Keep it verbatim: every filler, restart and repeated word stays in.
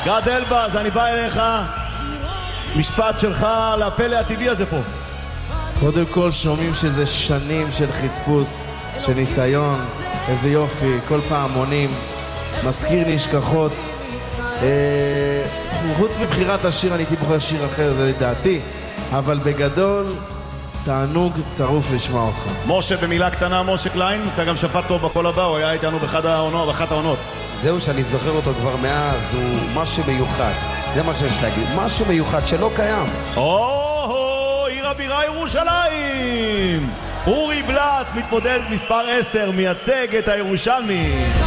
גד אלבז, אני בא אליך, משפט שלך לפלא הטבעי הזה פה. קודם כל שומעים שזה שנים של חספוס, של ניסיון, איזה יופי, כל פעם עונים, מזכיר נשכחות. אה, חוץ מבחירת השיר אני הייתי בוחר שיר אחר, זה לדעתי, אבל בגדול תענוג צרוף לשמוע אותך. משה, במילה קטנה, משה קליין, אתה גם שפט טוב בכל הבא, הוא היה איתנו באחת העונות, באחת העונות. זהו שאני זוכר אותו כבר מאז, הוא משהו מיוחד. זה מה שיש להגיד, משהו מיוחד שלא קיים. או, עיר הבירה ירושלים! אורי בלט, מתמודד מספר עשר, מייצג את הירושלמי.